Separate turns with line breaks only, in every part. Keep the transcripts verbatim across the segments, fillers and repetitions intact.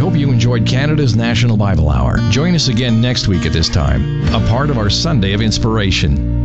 hope you enjoyed Canada's National Bible Hour. Join us again next week at this time, a part of our Sunday of Inspiration.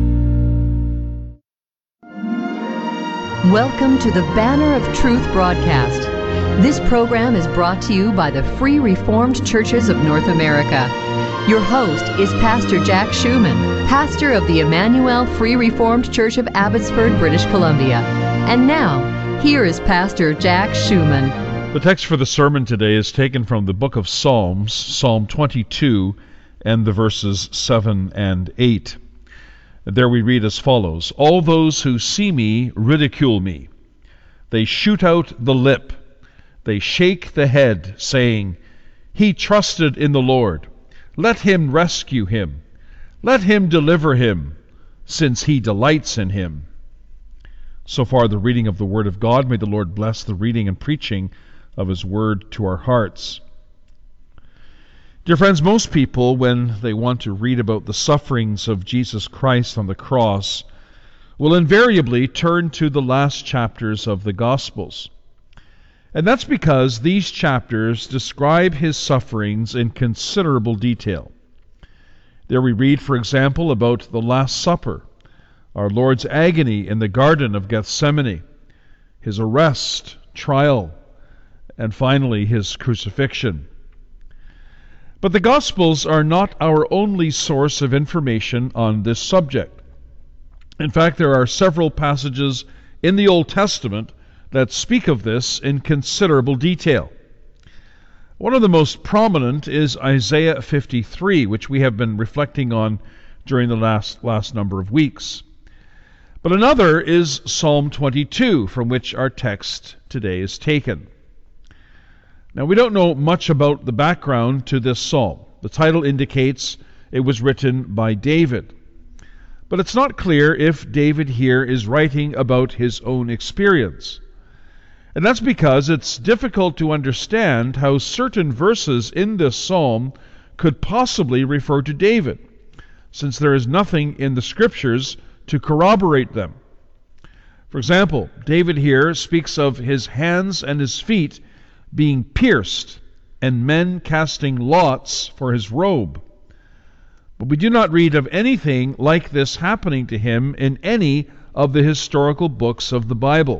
Welcome to the Banner of Truth broadcast. This program is brought to you by the Free Reformed Churches of North America. Your host is Pastor Jack Schumann, pastor of the Emmanuel Free Reformed Church of Abbotsford, British Columbia. And now, here is Pastor Jack Schumann.
The text for the sermon today is taken from the book of Psalms, Psalm twenty-two, and the verses seven and eight. There we read as follows: All those who see me ridicule me. They shoot out the lip. They shake the head, saying, He trusted in the Lord. Let him rescue him. Let him deliver him, since he delights in him. So far, the reading of the Word of God. May the Lord bless the reading and preaching of His Word to our hearts. Dear friends, most people, when they want to read about the sufferings of Jesus Christ on the cross, will invariably turn to the last chapters of the Gospels. And that's because these chapters describe His sufferings in considerable detail. There we read, for example, about the Last Supper, our Lord's agony in the Garden of Gethsemane, His arrest, trial, and finally His crucifixion. But the Gospels are not our only source of information on this subject. In fact, there are several passages in the Old Testament that speak of this in considerable detail. One of the most prominent is Isaiah fifty-three, which we have been reflecting on during the last, last number of weeks. But another is Psalm twenty-two, from which our text today is taken. Now, we don't know much about the background to this psalm. The title indicates it was written by David. But it's not clear if David here is writing about his own experience. And that's because it's difficult to understand how certain verses in this psalm could possibly refer to David, since there is nothing in the Scriptures to corroborate them. For example, David here speaks of his hands and his feet being pierced, and men casting lots for his robe. But we do not read of anything like this happening to him in any of the historical books of the Bible.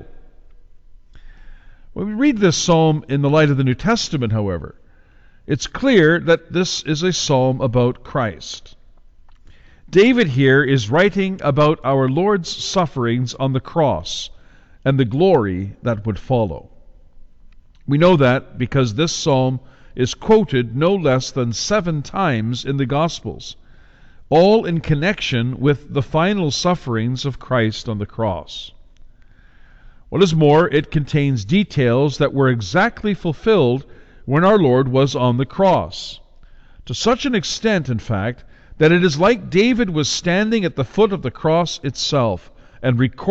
When we read this psalm in the light of the New Testament, however, it's clear that this is a psalm about Christ. David here is writing about our Lord's sufferings on the cross and the glory that would follow. We know that because this psalm is quoted no less than seven times in the Gospels, all in connection with the final sufferings of Christ on the cross. What is more, it contains details that were exactly fulfilled when our Lord was on the cross. To such an extent, in fact, that it is like David was standing at the foot of the cross itself and recording